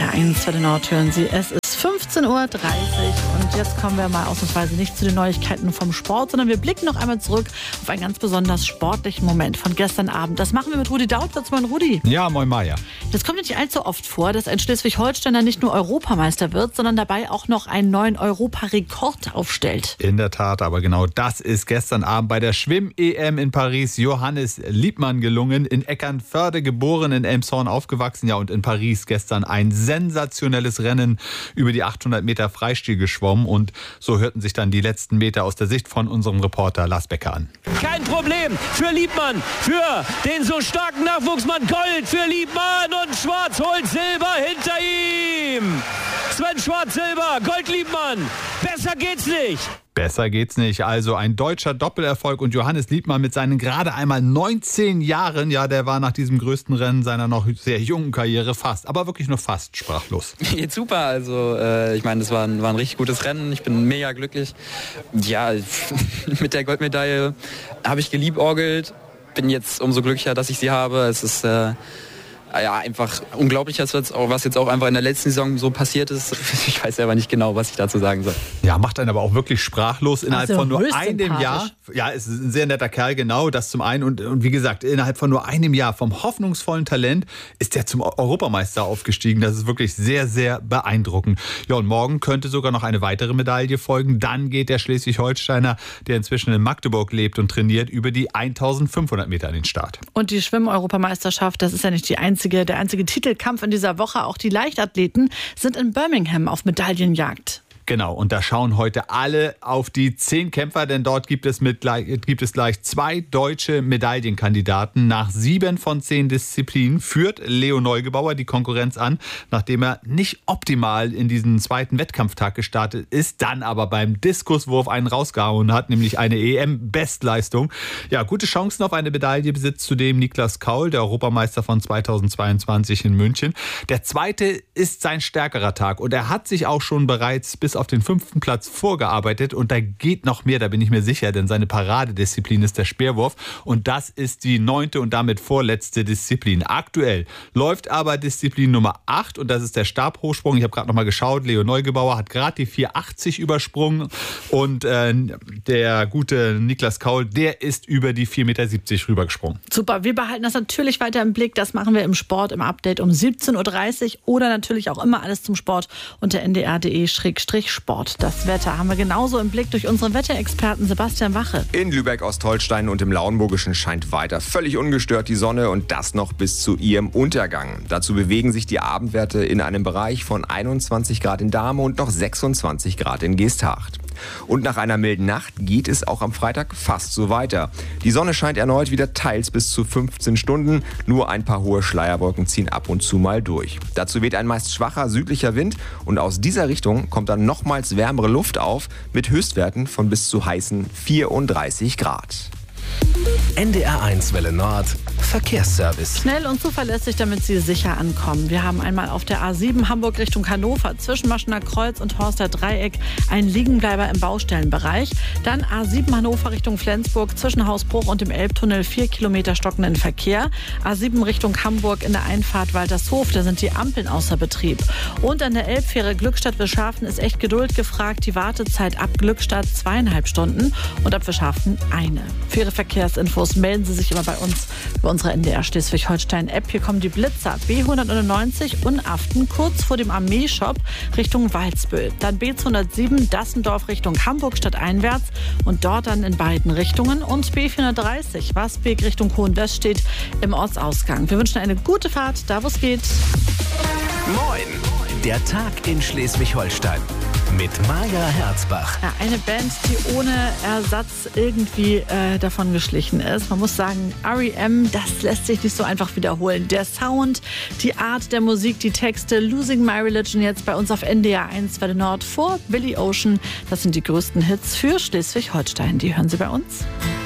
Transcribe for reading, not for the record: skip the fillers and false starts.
NDR 1 für den Nord hören Sie. Es ist 15.30 Uhr und jetzt kommen wir mal ausnahmsweise nicht zu den Neuigkeiten vom Sport, sondern wir blicken noch einmal zurück auf einen ganz besonders sportlichen Moment von gestern Abend. Das machen wir mit Rudi Dautwitz. Moin Rudi. Ja, moin Maja. Das kommt nicht allzu oft vor, dass ein Schleswig-Holsteiner nicht nur Europameister wird, sondern dabei auch noch einen neuen Europarekord aufstellt. In der Tat, aber genau das ist gestern Abend bei der Schwimm-EM in Paris Johannes Liebmann gelungen. In Eckernförde geboren, in Elmshorn aufgewachsen, ja, und in Paris gestern ein sensationelles Rennen über die 800 Meter Freistil geschwommen. Und so hörten sich dann die letzten Meter aus der Sicht von unserem Reporter Lars Becker an. Kein Problem für Liebmann, für den so starken Nachwuchsmann. Gold für Liebmann und Schwarz holt Silber hinter ihm. Sven Schwarz Silber, Gold Liebmann. Besser geht's nicht. Besser geht's nicht. Also ein deutscher Doppelerfolg und Johannes Liebmann mit seinen gerade einmal 19 Jahren, ja, der war nach diesem größten Rennen seiner noch sehr jungen Karriere fast, aber wirklich nur fast sprachlos. Geht super, also ich meine, das war ein richtig gutes Rennen, ich bin mega glücklich. Ja, mit der Goldmedaille habe ich geliebäugelt, bin jetzt umso glücklicher, dass ich sie habe. Es ist einfach unglaublich, was jetzt auch einfach in der letzten Saison so passiert ist. Ich weiß selber nicht genau, was ich dazu sagen soll. Ja, macht einen aber auch wirklich sprachlos innerhalb von nur einem Jahr. Ja, ist ein sehr netter Kerl, genau, das zum einen. Und wie gesagt, innerhalb von nur einem Jahr vom hoffnungsvollen Talent ist er zum Europameister aufgestiegen. Das ist wirklich sehr, sehr beeindruckend. Ja, und morgen könnte sogar noch eine weitere Medaille folgen. Dann geht der Schleswig-Holsteiner, der inzwischen in Magdeburg lebt und trainiert, über die 1500 Meter an den Start. Und die Schwimm-Europameisterschaft, das ist ja nicht der einzige Titelkampf in dieser Woche. Auch die Leichtathleten sind in Birmingham auf Medaillenjagd. Genau, und da schauen heute alle auf die 10 Kämpfer, denn dort gibt es gleich 2 deutsche Medaillenkandidaten. Nach 7 von 10 Disziplinen führt Leo Neugebauer die Konkurrenz an, nachdem er nicht optimal in diesen zweiten Wettkampftag gestartet ist, dann aber beim Diskuswurf einen rausgehauen hat, nämlich eine EM-Bestleistung. Ja, gute Chancen auf eine Medaille besitzt zudem Niklas Kaul, der Europameister von 2022 in München. Der zweite ist sein stärkerer Tag und er hat sich auch schon bereits bis auf den 5. Platz vorgearbeitet und da geht noch mehr, da bin ich mir sicher, denn seine Paradedisziplin ist der Speerwurf und das ist die 9. und damit vorletzte Disziplin. Aktuell läuft aber Disziplin Nummer 8 und das ist der Stabhochsprung. Ich habe gerade noch mal geschaut, Leo Neugebauer hat gerade die 480 übersprungen und der gute Niklas Kaul, der ist über die 4,70 Meter rübergesprungen. Super, wir behalten das natürlich weiter im Blick. Das machen wir im Sport im Update um 17.30 Uhr oder natürlich auch immer alles zum Sport unter ndr.de/Sport. Das Wetter haben wir genauso im Blick durch unseren Wetterexperten Sebastian Wache. In Lübeck-Ostholstein und im Lauenburgischen scheint weiter völlig ungestört die Sonne und das noch bis zu ihrem Untergang. Dazu bewegen sich die Abendwerte in einem Bereich von 21 Grad in Dahme und noch 26 Grad in Geesthacht. Und nach einer milden Nacht geht es auch am Freitag fast so weiter. Die Sonne scheint erneut wieder teils bis zu 15 Stunden. Nur ein paar hohe Schleierwolken ziehen ab und zu mal durch. Dazu weht ein meist schwacher südlicher Wind und aus dieser Richtung kommt dann nochmals wärmere Luft auf mit Höchstwerten von bis zu heißen 34 Grad. NDR 1 Welle Nord Verkehrsservice. Schnell und zuverlässig, damit Sie sicher ankommen. Wir haben einmal auf der A7 Hamburg Richtung Hannover zwischen Maschener Kreuz und Horster Dreieck einen Liegenbleiber im Baustellenbereich. Dann A7 Hannover Richtung Flensburg zwischen Hausbruch und dem Elbtunnel 4 Kilometer stockenden Verkehr. A7 Richtung Hamburg in der Einfahrt Waltershof, da sind die Ampeln außer Betrieb. Und an der Elbfähre Glückstadt-Wilschaften ist echt Geduld gefragt. Die Wartezeit ab Glückstadt 2,5 Stunden und ab Wilschaften 1. Für Ihre Verkehrsinfos melden Sie sich immer bei uns über unsere NDR Schleswig-Holstein-App. Hier kommen die Blitzer B199 Unaften kurz vor dem Armeeshop Richtung Walsbüll. Dann B207 Dassendorf Richtung Hamburg stadteinwärts und dort dann in beiden Richtungen. Und B430 Wasbeek Richtung Hohenwestedt im Ortsausgang. Wir wünschen eine gute Fahrt, da wo es geht. Moin, der Tag in Schleswig-Holstein. Mit Maja Herzbach. Ja, eine Band, die ohne Ersatz irgendwie davon geschlichen ist. Man muss sagen, R.E.M., das lässt sich nicht so einfach wiederholen. Der Sound, die Art der Musik, die Texte, Losing My Religion jetzt bei uns auf NDR 1 Welle Nord vor Billy Ocean. Das sind die größten Hits für Schleswig-Holstein. Die hören Sie bei uns.